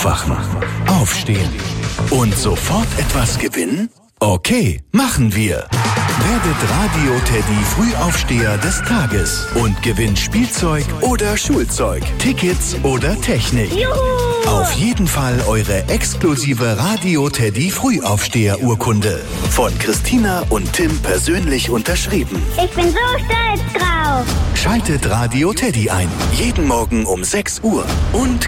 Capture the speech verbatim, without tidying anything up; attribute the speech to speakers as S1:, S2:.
S1: Aufwachen, aufstehen und sofort etwas gewinnen? Okay, machen wir. Werdet Radio Teddy Frühaufsteher des Tages und gewinnt Spielzeug oder Schulzeug, Tickets oder Technik.
S2: Juhu!
S1: Auf jeden Fall eure exklusive Radio Teddy Frühaufsteher Urkunde. Von Christina und Tim persönlich unterschrieben.
S2: Ich bin so stolz drauf.
S1: Schaltet Radio Teddy ein. Jeden Morgen um sechs Uhr. Und